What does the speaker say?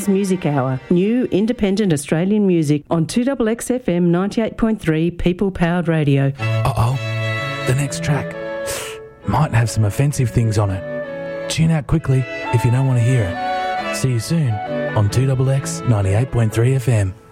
This Music Hour, new independent Australian music on 2XX FM 98.3 People-Powered Radio. Uh-oh, the next track might have some offensive things on it. Tune out quickly if you don't want to hear it. See you soon on 2XX 98.3 FM.